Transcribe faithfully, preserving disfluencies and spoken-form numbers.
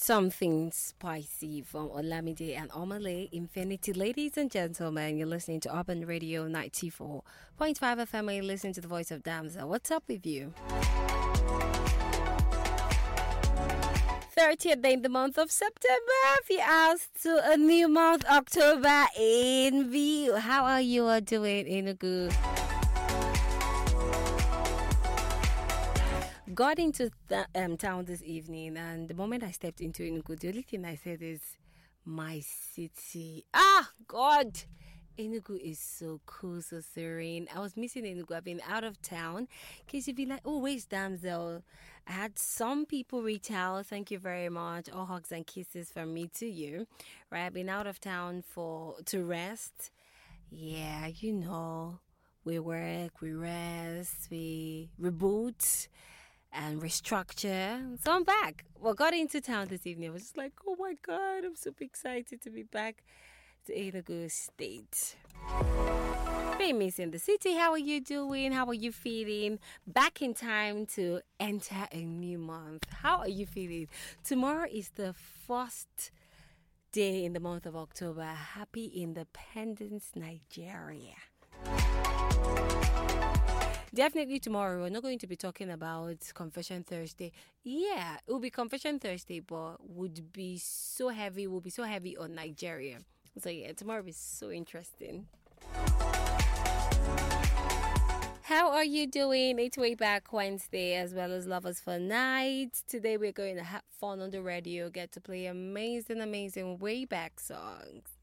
Something spicy from Olamide and Omale Infinity. Ladies and gentlemen, you're listening to Urban Radio ninety-four point five F M. You listen to the voice of Damsel. What's up with you? thirtieth day in the month of September. We asked to a new month, October in view. How are you all doing, Enugu? Got into th- um, town this evening, and the moment I stepped into Enugu, the only thing I said is, my city. Ah, God! Enugu is so cool, so serene. I was missing Enugu. I've been out of town. In case you'd be like, oh, where's Damsel? I had some people reach out. Thank you very much. All hugs and kisses from me to you. Right? I've been out of town for to rest. Yeah, you know, we work, we rest, we reboot and restructure. So I'm back. Well, got into town this evening. I was just like, oh my God, I'm super excited to be back to Enugu State. Been missing the city. How are you doing? How are you feeling? Back in time to enter a new month. How are you feeling? Tomorrow is the first day in the month of October. Happy Independence, Nigeria. Definitely tomorrow, we're not going to be talking about Confession Thursday. Yeah, it will be Confession Thursday, but would be so heavy, will be so heavy on Nigeria. So yeah, tomorrow is so interesting. How are you doing? It's Way Back Wednesday as well as Lovers for Night. Today we're going to have fun on the radio, get to play amazing, amazing Way Back songs.